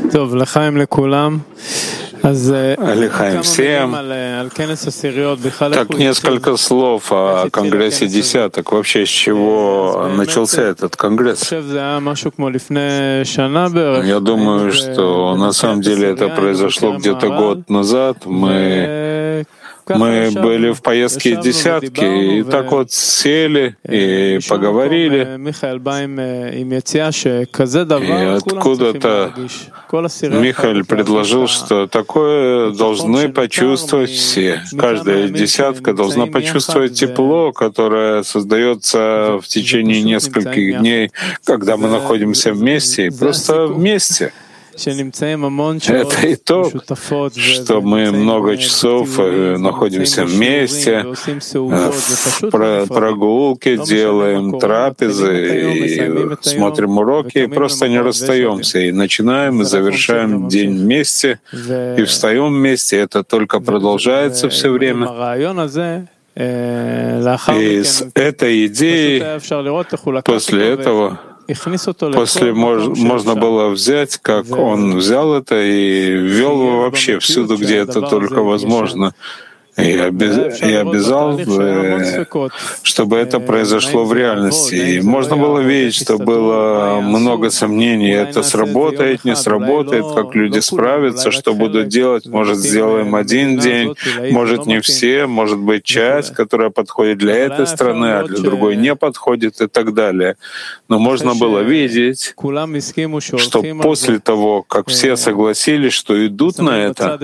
Лихаим всем. Так, несколько слов о Конгрессе десяток. Вообще, с чего начался этот Конгресс? Я думаю, что на самом деле это произошло где-то год назад. Мы были в поездке десятки, и так вот сели и поговорили. И откуда-то Михаил предложил, что такое должны почувствовать все. Каждая десятка должна почувствовать тепло, которое создается в течение нескольких дней, когда мы находимся вместе, просто вместе. Это итог, что мы много часов находимся вместе, прогулки делаем, трапезы, и смотрим уроки, и просто не расстаемся. И начинаем, и завершаем день вместе, и встаем вместе. Это только продолжается все время. И с этой идеей после этого можно было взять, как он взял это и ввел его вообще всюду, где это только возможно. И обязал, чтобы это произошло в реальности. И можно было видеть, что было много сомнений. Это сработает, не сработает, как люди справятся, что будут делать. Может, сделаем один день, может, не все, может быть, часть, которая подходит для этой страны, а для другой не подходит и так далее. Но можно было видеть, что после того, как все согласились, что идут на это,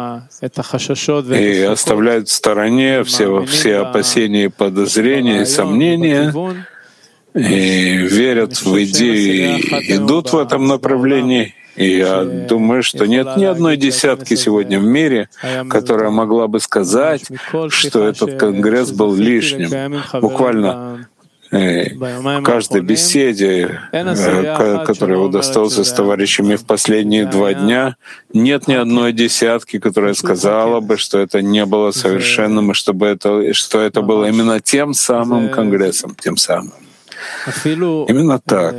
и оставляют в стороне все опасения и подозрения и сомнения, и верят в идею и идут в этом направлении. И я думаю, что нет ни одной десятки сегодня в мире, которая могла бы сказать, что этот конгресс был лишним. Буквально в каждой беседе, которая удостоился с товарищами в последние 2 дня, нет ни одной десятки, которая сказала бы, что это не было совершенным, и что это было именно тем самым конгрессом, тем самым. Именно так.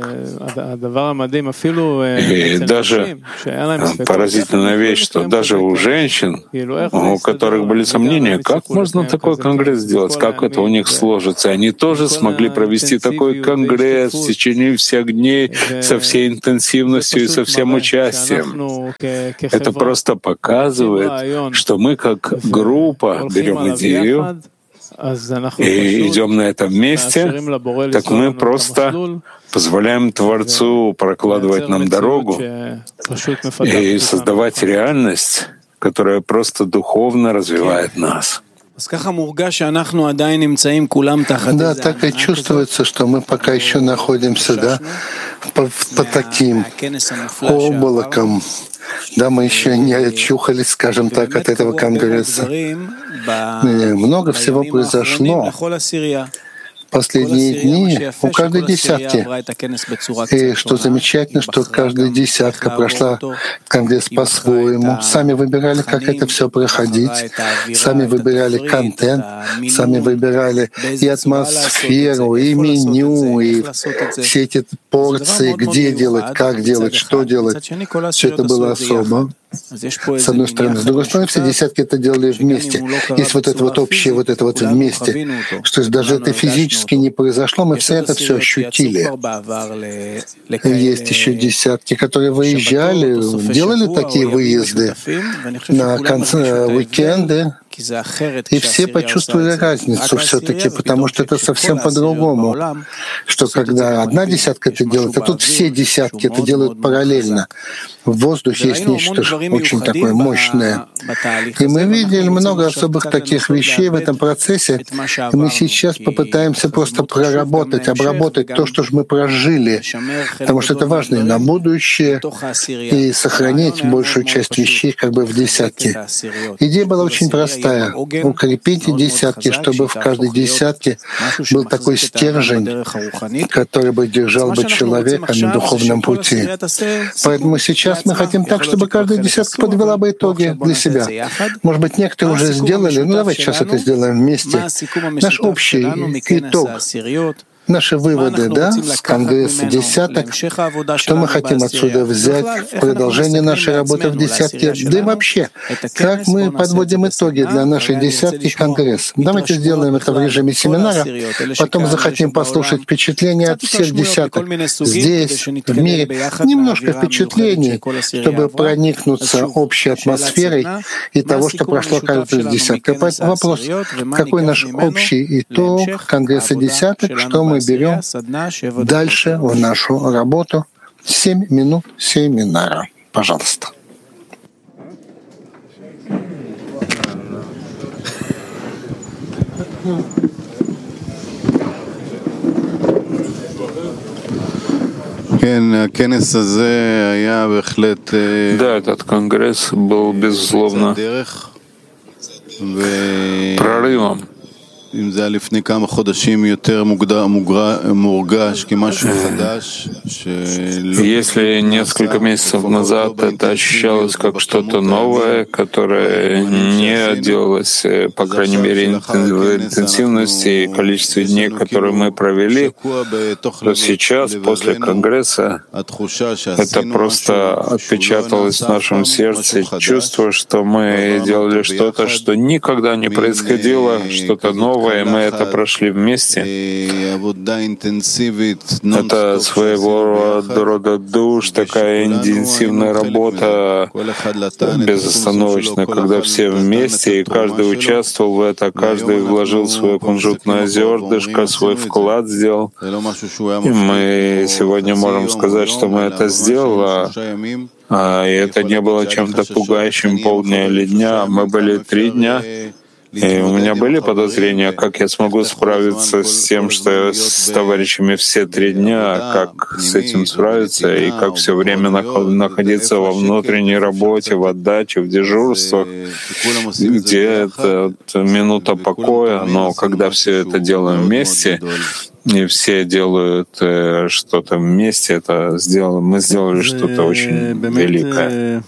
И даже поразительная вещь, что даже у женщин, у которых были сомнения, как можно такой конгресс сделать, как это у них сложится, они тоже смогли провести такой конгресс в течение всех дней со всей интенсивностью и со всем участием. Это просто показывает, что мы как группа берем идею, и идем на этом месте, так мы просто позволяем Творцу прокладывать нам дорогу и создавать реальность, которая просто духовно развивает нас. Да, так и чувствуется, что мы пока еще находимся под таким облаком. Да, мы еще не очухались, скажем так, от этого конгресса. Много всего произошло в последние дни у каждой десятки. И что замечательно, что каждая десятка прошла конгресс по-своему. Сами выбирали, как это все проходить. Сами выбирали контент, сами выбирали и атмосферу, и меню, и все эти порции, где делать, как делать, что делать. Все это было особо. С одной стороны. С другой стороны, все десятки это делали вместе. Есть вот это вот общее, вот это вот вместе. Что даже это физически не произошло, мы все это все ощутили. Есть еще десятки, которые выезжали, делали такие выезды на уикенды, и все почувствовали разницу все-таки, потому что это совсем по-другому, что когда одна десятка это делает, а тут все десятки это делают параллельно. В воздухе есть нечто очень такое мощное. И мы видели много особых таких вещей в этом процессе, и мы сейчас попытаемся просто проработать, обработать то, что же мы прожили, потому что это важно и на будущее, и сохранить большую часть вещей как бы в десятке. Идея была очень простая. Укрепите десятки, чтобы в каждой десятке был такой стержень, который бы держал бы человека на духовном пути. Поэтому сейчас мы хотим так, чтобы каждая десятка подвела бы итоги для себя. Может быть, некоторые уже сделали, давайте сейчас это сделаем вместе. Наш общий итог. наши выводы, да, с Конгресса десяток, что мы хотим отсюда взять в продолжение нашей работы в десятке, да и вообще, как мы подводим итоги для нашей десятки Конгресс. Давайте сделаем это в режиме семинара, потом захотим послушать впечатления от всех десяток здесь, в мире, немножко впечатлений, чтобы проникнуться общей атмосферой и того, что прошло каждую десятку. Поэтому вопрос, какой наш общий итог Конгресса десяток, что мы берем дальше в нашу работу? 7 минут семинара. Пожалуйста. Да, этот конгресс был, безусловно, прорывом. Если несколько месяцев назад это ощущалось как что-то новое, которое не делалось, по крайней мере, в интенсивности и количестве дней, которые мы провели, то сейчас, после Конгресса, это просто отпечаталось в нашем сердце, чувство, что мы делали что-то, что никогда не происходило, что-то новое, и мы это прошли вместе. Это своего рода душ, такая интенсивная работа, безостановочная, когда все вместе, и каждый участвовал в это, каждый вложил свое кунжутное зернышко, свой вклад сделал. И мы сегодня можем сказать, что мы это сделали, и это не было чем-то пугающим полдня или дня. Мы были 3 дня. И у меня были подозрения, как я смогу справиться с тем, что я с товарищами все 3 дня, как с этим справиться, и как все время находиться во внутренней работе, в отдаче, в дежурствах, где это минута покоя, но когда все это делаем вместе, и все делают что-то вместе, мы сделали что-то очень великое.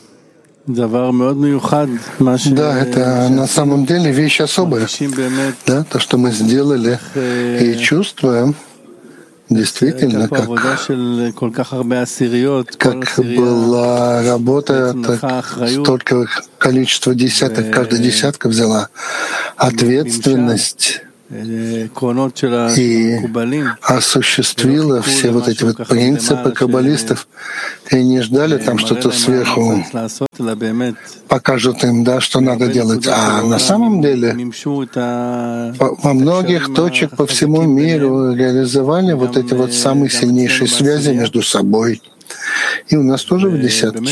Да, это на самом деле вещь особая. Да, то, что мы сделали, и чувствуем действительно, как была работа, так столько количество десяток, каждая десятка взяла ответственность и осуществила все вот эти вот принципы каббалистов, и не ждали там что-то сверху покажут им, да, что надо делать. А на самом деле во многих точках по всему миру реализовали вот эти вот самые сильнейшие связи между собой. И у нас тоже в десятке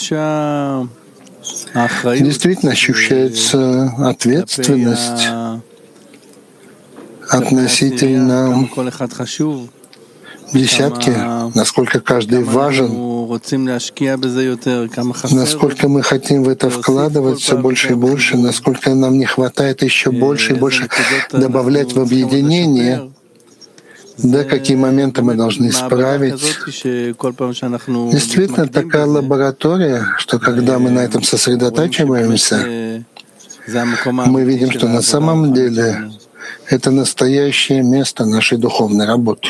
действительно ощущается ответственность относительно десятки, насколько каждый важен, насколько мы хотим в это вкладывать все больше и больше, насколько нам не хватает еще больше и больше добавлять в объединение, да, какие моменты мы должны исправить. Действительно, такая лаборатория, что когда мы на этом сосредотачиваемся, мы видим, что на самом деле это настоящее место нашей духовной работы.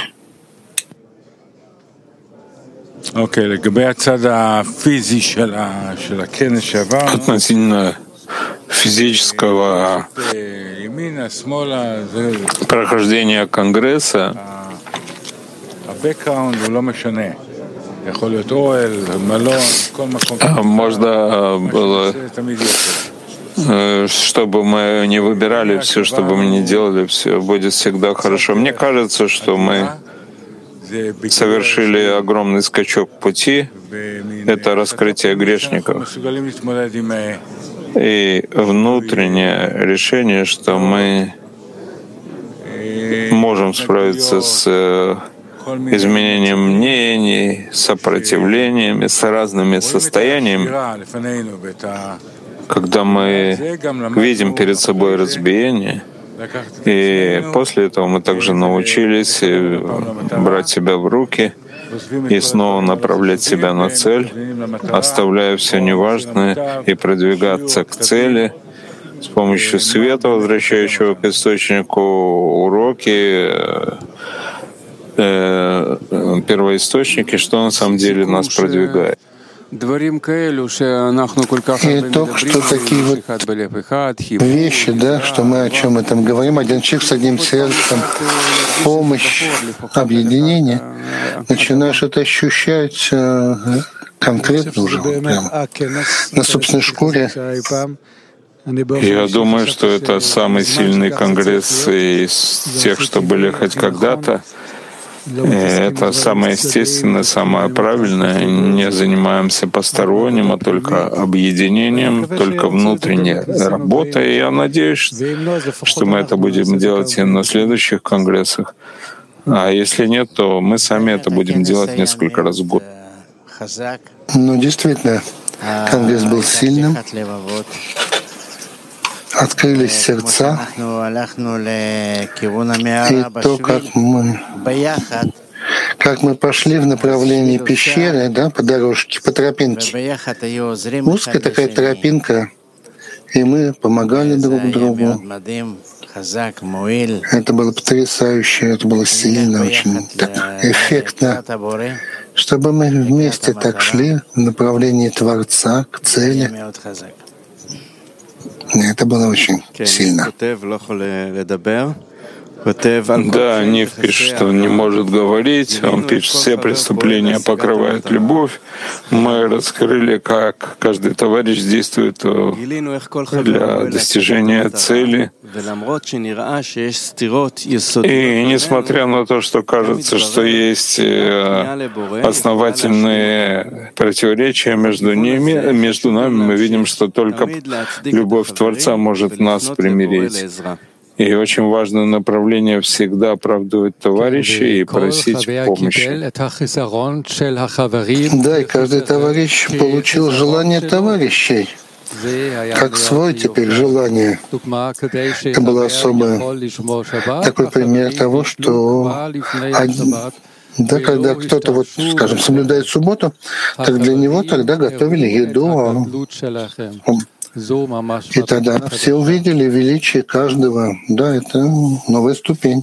Относительно физического прохождения Конгресса, можно было, чтобы мы не выбирали все, чтобы мы не делали, все будет всегда хорошо. Мне кажется, что мы совершили огромный скачок пути. Это раскрытие грешников. И внутреннее решение, что мы можем справиться с изменением мнений, сопротивлениями, с разными состояниями. Когда мы видим перед собой разбиение, и после этого мы также научились брать себя в руки и снова направлять себя на цель, оставляя все неважное и продвигаться к цели с помощью света, возвращающего к источнику, уроки, первоисточники, что на самом деле нас продвигает. Итог, что такие вот вещи, да, что мы о чем этом говорим, один человек с одним сердцем, помощь, объединение, начинаешь это ощущать конкретно уже, прямо на собственной шкуре. Я думаю, что это самый сильный конгресс из тех, что были хоть когда-то. Это самое естественное, самое правильное. Не занимаемся посторонним, а только объединением, только внутренней работой. И я надеюсь, что мы это будем делать и на следующих конгрессах. А если нет, то мы сами это будем делать несколько раз в год. Ну, действительно, конгресс был сильным. Открылись сердца, и то, как мы пошли в направлении пещеры, да, по дорожке, по тропинке. Узкая такая тропинка, и мы помогали друг другу. Это было потрясающе, это было сильно, очень так эффектно, чтобы мы вместе так шли в направлении Творца, к цели. Это было очень сильно. Да, Нив пишет, что он не может говорить. Он пишет, все преступления покрывает любовь. Мы раскрыли, как каждый товарищ действует для достижения цели. И несмотря на то, что кажется, что есть основательные противоречия между нами, мы видим, что только любовь Творца может нас примирить. И очень важное направление всегда оправдывать товарищей и просить помощи. Да, и каждый товарищ получил желание товарищей, как свое теперь желание. Это было особое такой пример того, что да, когда кто-то, вот, скажем, соблюдает субботу, так для него тогда готовили еду, и тогда все увидели величие каждого. Да, это новая ступень.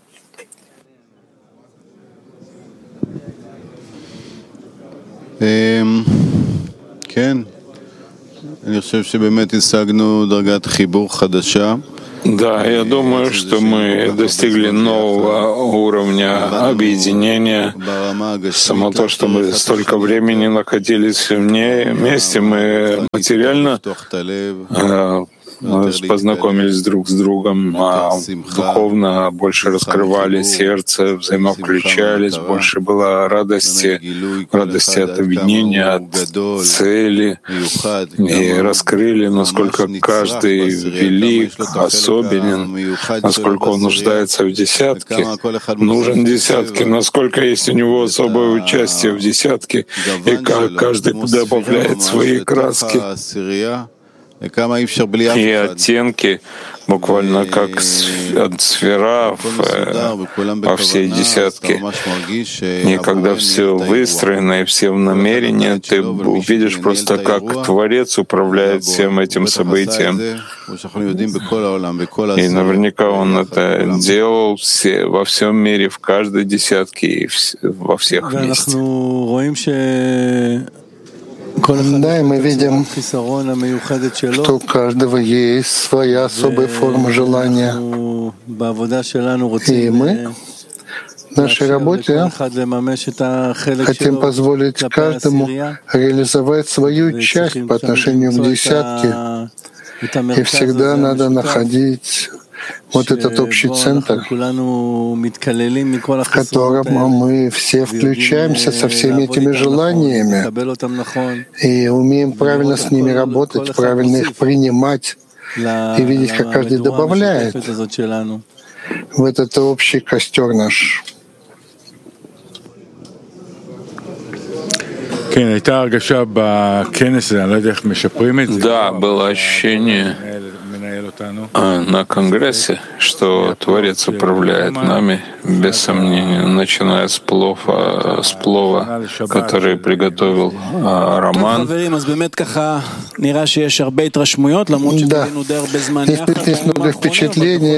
Да, я думаю, что мы достигли нового уровня объединения. Само то, что мы столько времени находились вместе, мы материально мы познакомились друг с другом, а духовно больше раскрывали сердце, взаимовключались, больше было радости от объединения, от цели, и раскрыли, насколько каждый велик, особенен, насколько он нуждается в десятке, нужен десятке, насколько есть у него особое участие в десятке, и как каждый добавляет свои краски и оттенки, буквально как сфера во всей десятке. И когда все выстроено и все в намерении, ты увидишь просто, как Творец управляет всем этим событием. И наверняка он это делал во всем мире, в каждой десятке и во всех вместе. Да, и мы видим, что у каждого есть своя особая форма желания. И мы в нашей работе хотим позволить каждому реализовать свою часть по отношению к десятке. И всегда надо находить вот этот общий центр, в котором мы все включаемся со всеми этими желаниями и умеем правильно с ними работать, правильно их принимать и видеть, как каждый добавляет в этот общий костер наш. Да, было ощущение на Конгрессе, что Творец управляет нами, без сомнения, начиная с плова, который приготовил Роман. Да, есть много впечатлений,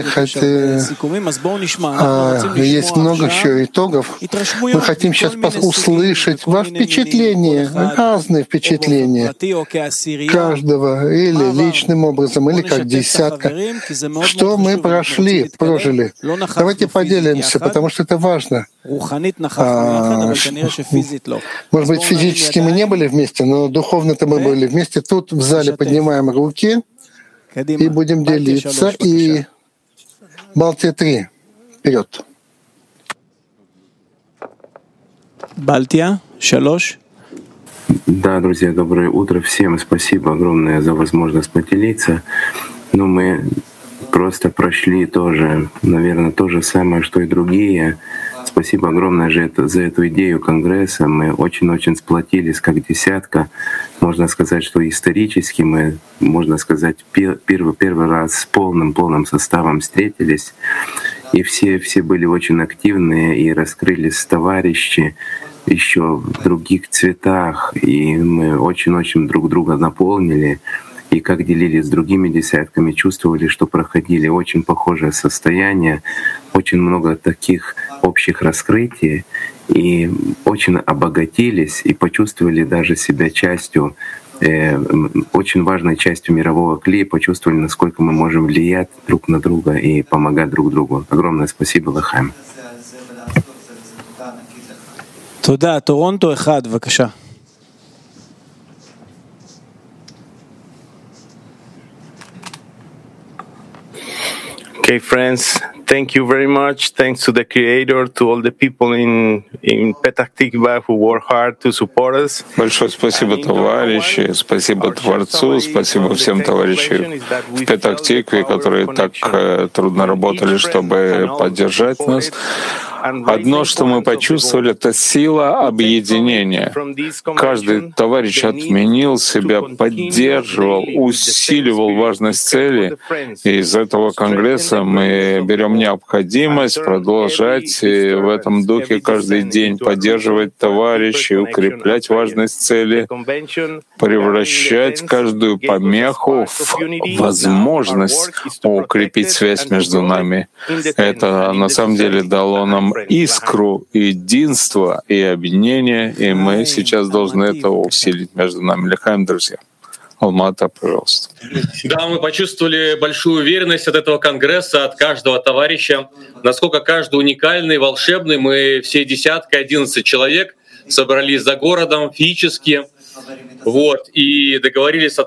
есть много еще итогов. Мы хотим сейчас услышать ваши впечатления, разные впечатления каждого, или личным образом, или как десятка. Что мы прожили. Давайте поделимся, потому что это важно. Может быть, физически мы не были вместе, но духовно-то мы были вместе. Тут в зале поднимаем руки и будем делиться. И Балтия 3. Вперед. Балтия 3. Да, друзья, доброе утро всем. Спасибо огромное за возможность поделиться. Мы просто прошли тоже, наверное, то же самое, что и другие. Спасибо огромное за эту идею Конгресса. Мы очень-очень сплотились как десятка. Можно сказать, что исторически мы, можно сказать, первый раз с полным составом встретились. И все были очень активные и раскрылись товарищи еще в других цветах. И мы очень-очень друг друга наполнили. И как делились с другими десятками, чувствовали, что проходили очень похожее состояние, очень много таких общих раскрытий, и очень обогатились и почувствовали даже себя частью, очень важной частью мирового клея, почувствовали, насколько мы можем влиять друг на друга и помогать друг другу. Огромное спасибо, Лахаим. Туда, Торонто 1, бываша. Okay, friends, thank you very much. Thanks to the Creator, to all the people in Petach Tikva who work hard to support us. Большое спасибо, товарищи, спасибо Творцу, спасибо всем товарищам в Петах Тикве, которые так трудно работали, чтобы поддержать нас. Одно, что мы почувствовали, это сила объединения. Каждый товарищ отменил себя, поддерживал, усиливал важность цели. И из этого конгресса мы берем необходимость продолжать в этом духе каждый день поддерживать товарищей, укреплять важность цели, превращать каждую помеху в возможность укрепить связь между нами. Это на самом деле дало нам искру единства и объединения, и мы сейчас должны это усилить между нами. Лихаим, друзья. Алмата, пожалуйста. Да, мы почувствовали большую уверенность от этого конгресса, от каждого товарища, насколько каждый уникальный, волшебный. Мы все 11 человек собрались за городом физически, и договорились о